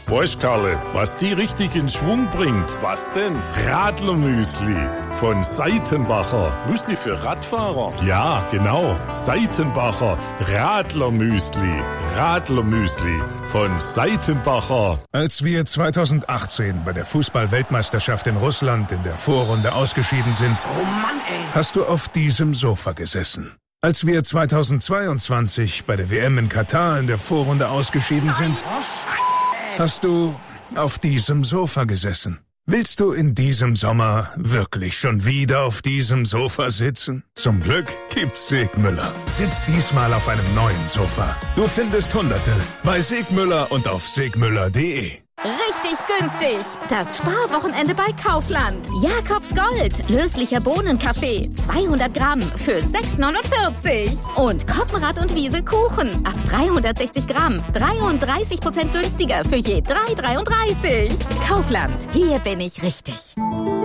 Weißt, Karle, was die richtig in Schwung bringt? Was denn? Radlermüsli von Seitenbacher. Müsli für Radfahrer? Ja, genau. Seitenbacher Radlermüsli. Radlermüsli von Seitenbacher. Als wir 2018 bei der Fußball-Weltmeisterschaft in Russland in der Vorrunde ausgeschieden sind, Oh Mann, ey! hast du auf diesem Sofa gesessen. Als wir 2022 bei der WM in Katar in der Vorrunde ausgeschieden sind, hast du auf diesem Sofa gesessen. Willst du in diesem Sommer wirklich schon wieder auf diesem Sofa sitzen? Zum Glück gibt's Segmüller. Sitz diesmal auf einem neuen Sofa. Du findest Hunderte bei Segmüller und auf segmüller.de. Richtig günstig. Das Sparwochenende bei Kaufland. Jakobs Gold. Löslicher Bohnenkaffee. 200 Gramm für 6,49. Und Koppenrad und Wiesel Kuchen. Ab 360 Gramm. 33% günstiger für je 3,33. Kaufland. Hier bin ich richtig.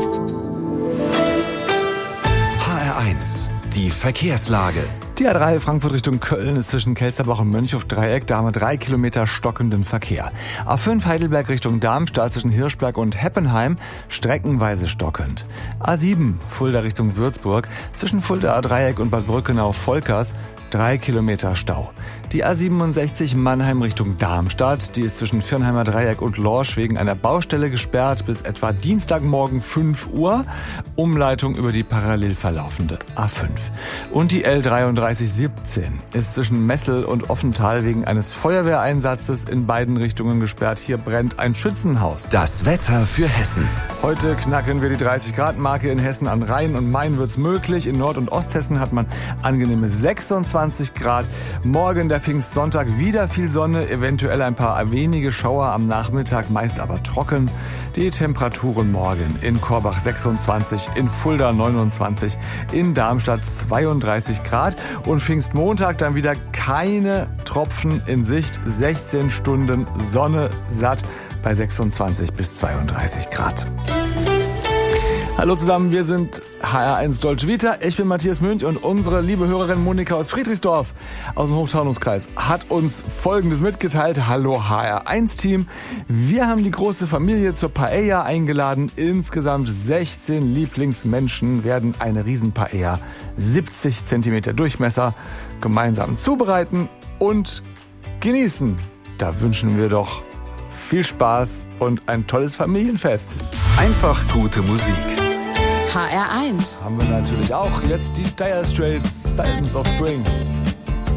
HR1. Die Verkehrslage. Die A3 Frankfurt Richtung Köln ist zwischen Kelsterbach und Mönchhof-Dreieck, da haben wir 3 Kilometer stockenden Verkehr. A5 Heidelberg Richtung Darmstadt zwischen Hirschberg und Heppenheim streckenweise stockend. A7 Fulda Richtung Würzburg zwischen Fulda Dreieck und Bad Brückenau-Volkers 3 Kilometer Stau. Die A67 Mannheim Richtung Darmstadt, die ist zwischen Firnheimer Dreieck und Lorsch wegen einer Baustelle gesperrt bis etwa Dienstagmorgen 5 Uhr. Umleitung über die parallel verlaufende A5. Und die L3317 ist zwischen Messel und Offental wegen eines Feuerwehreinsatzes in beiden Richtungen gesperrt. Hier brennt ein Schützenhaus. Das Wetter für Hessen. Heute knacken wir die 30-Grad-Marke in Hessen. An Rhein und Main wird's möglich. In Nord- und Osthessen hat man angenehme 26 Grad. Morgen der Pfingstsonntag, wieder viel Sonne, eventuell ein paar wenige Schauer am Nachmittag, meist aber trocken. Die Temperaturen morgen in Korbach 26, in Fulda 29, in Darmstadt 32 Grad und Pfingstmontag dann wieder keine Tropfen in Sicht, 16 Stunden Sonne satt bei 26 bis 32 Grad. Hallo zusammen, wir sind HR1 Dolce Vita. Ich bin Matthias Münch und unsere liebe Hörerin Monika aus Friedrichsdorf aus dem Hochtaunus-Kreis hat uns Folgendes mitgeteilt. Hallo HR1-Team. Wir haben die große Familie zur Paella eingeladen. Insgesamt 16 Lieblingsmenschen werden eine Riesen-Paella 70 cm Durchmesser gemeinsam zubereiten und genießen. Da wünschen wir doch viel Spaß und ein tolles Familienfest. Einfach gute Musik. HR1. Haben wir natürlich auch jetzt die Dire Straits, Sultans of Swing.